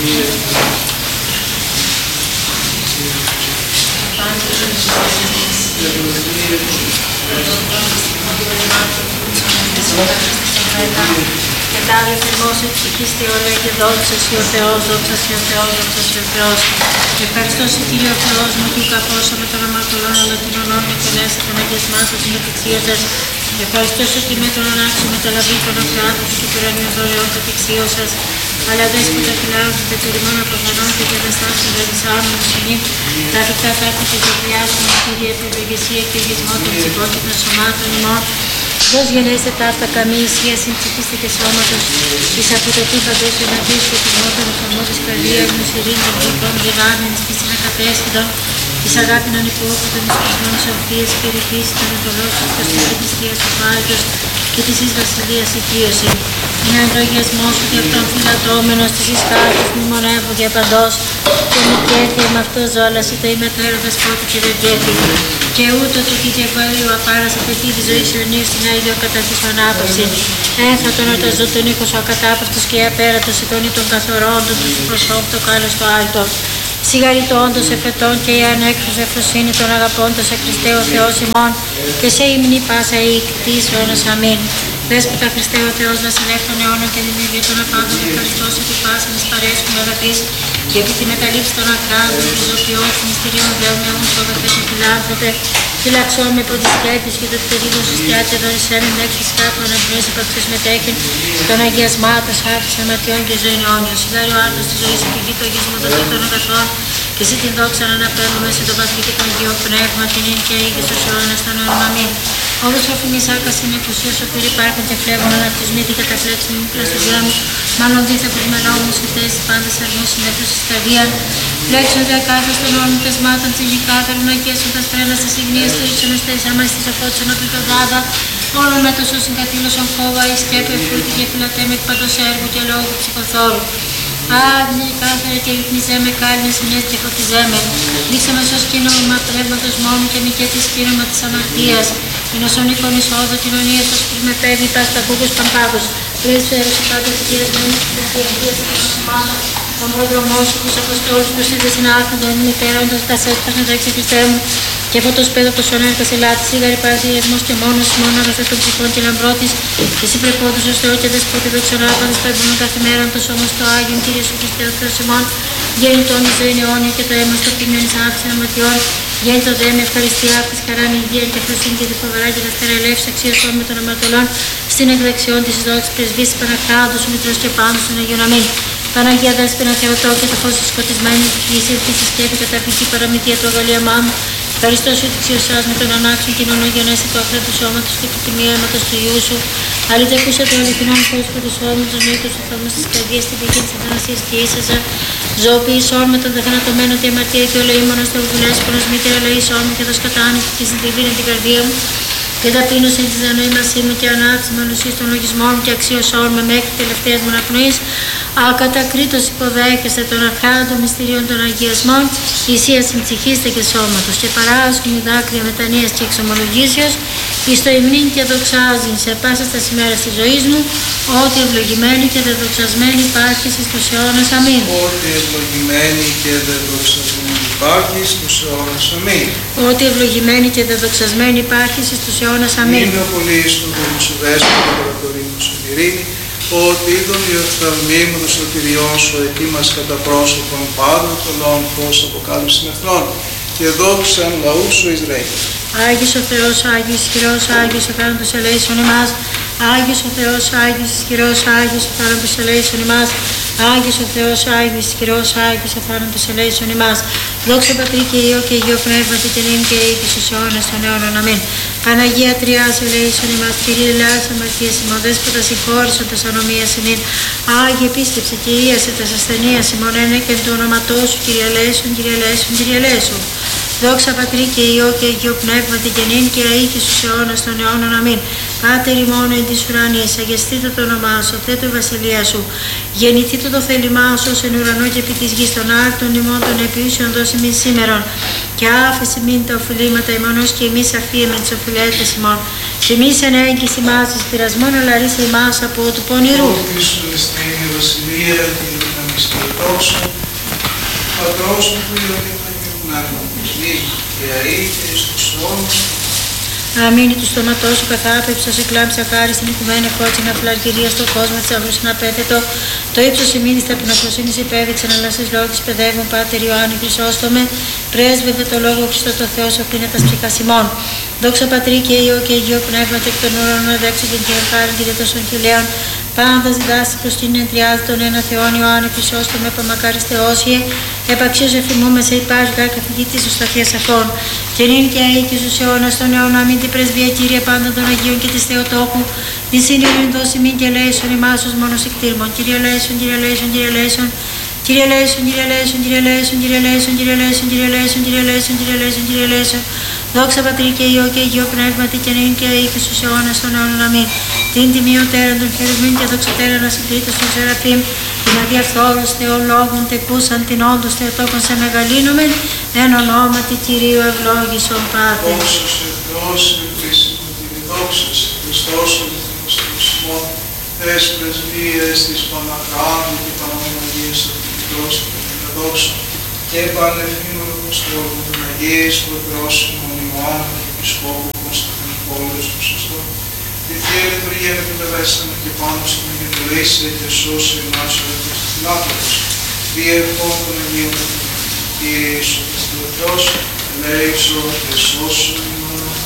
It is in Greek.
Κατάλληλα θερμός ευτυχής Θεόλε και δόξα Συ ο Θεός, δόξα Συ ο Θεός, δόξα Συ ο Θεός. Ευχαριστώ Συ Κύριε ο Θεός μου του καπόσα με τον αμαρτωλών αλλά την ονόμη και μέσα των αγιασμάτων την επεξίωσας. Ευχαριστώ Συ ότι με τον ανάξιο μεταλαβή των αφράτων και πουρανίων δωρεών το επεξίωσας. Αλλά δέσποτα φυλάωσαν και περιμών αποφανών και καταστάσεων ρεδισάμων σημείων. Τα αφικτά κάρτα και ζωγιάσουν Κύριε επιλογεσία και γεσμό των ψυχότητων σωμάτων ημών. Δώσ' γενέστε τα αυτά καμή ισχύα συμψηφίστε και σώματος, εις αφιτωτή παντός εναντίους και τιμόταν εφαρμόζεις καρδία, γνωσιρήνων, γλυκών, γεγάμενης, πίστην ακατέστητων, εις αγάπηναν υπόκριτων, εις προσμόνης ορθίας και ρηφής, των εντολώσεων, και ως της Θείας ο Πάγιος και της εις βασιλείας οικείωση. Είναι αντρογιασμός ότι αυτόν φυλατώμενος της εις χάρτης μνημονεύω για παντός, και μη κέφι με αυτός ζόλας, ή το ημετέρω δεσπότη και δεν κέφι. Και ούτω το κυτεβέλιο απάρας απαιτεί τη ζωή σιωνίου στην αίδιο κατά της ανάπαυση. Ένθατον ορταζού τον ήχος ο ακατάπαυτος και απέρατος η τόνη των καθορόντων του προσώπου το κάλος το άλτο. Σιγαριτώντος εφετών και η ανέκρους ευφροσύνη των αγαπώντος Χριστέ ο Θεός ημών και σε ύμνη πάσα η κτής αιώνας αμήν. Δέσποτα Χριστέ ο Θεός βασιλεύ των αιώνων και δημιουργία των απάντων ευχαριστώς επί πάσαν εις παρέσχουμε αγαθείς και επί τη μεταλήψη των ακράδων και ζωοποιών των μυστηρίων δέουμε αιώνους ο αγαθές και φιλάνθρωπε φυλαξών με ποντισκέπης και το πτερίγος εις πιάτια δωρησέν ενέξεις κάπου αναπνοής επαυτούς μετέχειν των αγιασμάτων χάρτης αματιών και ζωήν αιώνιος. Σιγάρι ο άρτος της ζωής επιγεί το αγισμό των αγαθών και εσύ την δόξα να αναπέμπουμε σε το Πατρί και τον Αγίο Πνεύμα την ίν και ήγης στους αιώνας των αιώνων αμήν. Όλους οφειλής άρκας είναι εκουσίας ο πυρή υπάρχουν και φλέβων αναρτισμοί την καταπλέξη μου πλαστουργία μου μάλλον δίθε που μενόμους οι θέσεις πάντες αρμούς συνέφους εις καρδίαν πλέξον διακάθες των όρων πεσμάτων της γηκάταρων αγιέσοντας τρέλας της υγνίας τρίξον εστές άμα στις αφότσον απληκοδάδα όλων με τόσο συγκατήλωσον φόβα η σκέπη ευκούτη και φυλατέ με παντός έργου και λόγου ψυχοθόρου. Άγνη κάθαρε και ρυθμιζέ με κάλυνες συνές και φωτιζέ με. Δείξε με σως κίνημα πνεύματος μόνο και μη και της κίνημα της αμαρτίας. Είναι ως ονίκον εισόδο κοινωνίας ως πριν με παίρνει πας τα κούκους παμπάκους. Πρέσου έρωση πάντα θητείας μένεις και θητείας και των σημάτων. Τον πρόδρομό σου τους αποστόλους τους είδες στην άρχον των ημιτέρων τα σέσπας να δέξει Χριστέ μου. Και φωτός πέδωτος ονέρκας ελάτης, σίγαρη παρασυριασμός και μόνος μόνο αγαθέ των ψυχών και λαμπρότης. Και εσύ πρεπόντους ως Θεό και δεσπότη δοξονάπαντες πέμπουν κάθε μέρα το σώμα στο Άγιον Κύριε σου Χριστέ ο Θεός ημών. Γέννητον η ζωή αιώνια και το αίμα στο ποιμιόν εις άφησιν αματιών. Γέννητο δε με ευχαριστία αυτής χαράν υγεία και φροσύνη και τη φοβερά και δευτέρα ελεύση αξίωσον με των αμαρτωλών στην εκδεξιόν της δόξης πρεσβής Παναχράντου σου μητρός και πάντου στον Αγίον Αμήν. Παναγία Δέσποινα Θεοτό και το φως της σκοτισμένης ψυχής ήρθης εις σκέπη καταπληκτική παραμυθία του αγαλίαμά μου. Ευχαριστώ σου ότι ξιωσάς με τον ανάξιον κοινωνό γενέσαι το άχρη του σώματος και του τιμήματος του Υιού σου. Αλήθεια ακούσα το αληθινό πρόσωπο του σώματος, μήκος του θαύμας της καρδιάς, την πηγή της αθανασίας και ίσασα. Ζωοποιήσόν με τον δεχανατωμένο τη αμαρτία και ολοήμονος θεοβουλέσπονος μήτερα λαΐσόν μου και το σκατάνη και συντριβήνε την καρδία μου. Και ταπείνωσε τη διανοήμασή μου και ανάπτυξη με ουσίες των λογισμών μου και αξίωσόν με μέχρι τελευταίας μου αναπνοής. Ακατακρίτως υποδέχεστε των αχράντων μυστηρίων των αγιασμών, ισία συμψυχίστε και σώματος και παράσχουν δάκρυα μετανοίας και εξομολογήσεως, εις το υμνήν και δοξάζειν σε πάσα στα σημέρα της ζωής μου, ότι ευλογημένη και δεδοξασμένη υπάρχει στους αιώνας αμήν. Ότι ευλογημένη και δεδοξασμένη υπάρχει στους αιώνας αμήν. Ότι ευλογημένη και δεδοξασμένη υπάρχει στους αιώνας αμήν. Είμαι πολύ στον δόμο σου δέσποτα παρατορήμου σου ειρήνη, ότι είδον η οφθαλμή μου των σωτηριών σου ετοίμας κατά πρόσωπον πάντων πολλών φως αποκάλυψης εχθρών και δόξαν λαού σου Ισραήλ. Άγιος ο Θεός, Άγιος ισχυρός, Άγιος ο θάνατος ελέησον ημάς. Άγιος ο Θεός, Άγιος ισχυρός, Άγιος ο θάνατος ελέησον ημάς. Άγιος ο Θεός, Άγιος ισχυρός, Άγιος ο θάνατος ελέησον ημάς. Δόξα Πατρί και Υιό και Υιό Πνεύματι και νυν και ήκη στους αιώνας των αιώνων. Αμήν. Παναγία Τριάς ελέησον ημάς. Κύριε ελεάς αμαρτίας ημών. Δέσποτα συγχώρησον τας ανομίας ημών. Άγιε επίσκεψε και ίασε τας ασθενείας ημών. Ένεκεν του ονοματός σου. Κύριε ελέησον, Κύριε ελέησον, Κύριε ελέησον. Δόξα Πατρί και Υιό και Υιό Πνεύματι και νυν και αίκη στους αιώνας των αιώνων. Αμήν. Πάτερ ημών εν της ουρανής, αγιαστήτω το όνομά σου, θέτω η βασιλεία σου. Γεννηθήτω το θέλημά σου ως εν ουρανό και επί της γης των άρτων ημών των επιούσιων δώσει μη σήμερον. Και άφεση μην τα οφειλήματα ημών ως και εμείς αφίε με τις οφειλέτες ημών. Και εμείς εν έγκυση μας εις πειρασμόν αλαρίσε ημάς από του πονηρού. Ότι σου εστίν η βασιλεία και η δυναμία εμείς και δόξα, Πατρός μου που είδα και Αγίου Πνεύματος, νύχη και αεί και εις τους αιώνας. Αμήνη του στόματό σου καθάπεψο, εκλάμψα χάρη στην οικουμένη κότσινα φλαργυρία στον κόσμο τη αυρού συναπέθετο. Το ύψο ημίνη ταπεινοφροσύνη υπέδειξαν, αλλά στι λόγε παιδεύουν, Πάτερ Ιωάννη Χρυσόστομε, πρέσβευε το λόγο Χριστό το Θεό, οφείλε τα ψυχασιμών. Δόξα Πατρί και Υιό και Υιό Πνεύματι εκ των ουρανών, αδέξου και την χάρη και των χιλίων. Πάντα διδάσει προ την εντριάδη των ένα Θεών Ιωάννη Χρυσόστομε, παμακάρις Θεόσιε, επαξίως εφημούμε σε υπάρχα καθηγητή ω ταχεία αυτών. Και νυν και αεί και στους αιώνας των αιώνων, αμήν την πρεσβεία Κύριε πάντα των Αγίων και της Θεοτόκου, την συνειρήν δώσει μην και λέησον ημάς ως μόνος εκτήρμων. Κύριε λέησον, Κύριε λέησον, Κύριε λέησον, Κύριε λέησον, Κύριε λέησον, Κύριε λέησον, Κύριε λέησον, Κύριε λέησον, Κύριε λέησον, Κύριε λέησον, Κύριε λέησον, Κύριε λέησον. Δόξα Πατρί και Υιό και Υιό Πνεύματι και νυν και αεί και στους αιώνας των αιώνων, αμήν. Την τιμιωτέραν των χερουβήν και δοξωτέραν ασυγκρίτως των Σεραφείμ, την αδιαφθόρους θεολόγων τεκούσαν την όντως Θεοτόκον σε μεγαλύνομεν, εν ονόματι Κυρίου ευλόγησον Πάτερ. Δόξα σε Θεός, επίσημο την δόξα σε Χριστός ο Δευτικός Χριστός, Θες πρεσβείες της Πανακράτου και Παναμοναγίας Αυτοκριτός και την δόξα και πανευθύνων Αποστόλων των Αγίης Προτρώσιμων Ιωάννου και Επισκόπου Κωνσταντινούπολης του Σωστό. Τη Θεία Λειτουργία να την πεδέσαμε και πάνω στην Αγιοτελήση και σώσει εμάς ο Χριστός. Διευχών των Αγίων Κύριε Ιησού Χριστός, ελέησον και σώσον.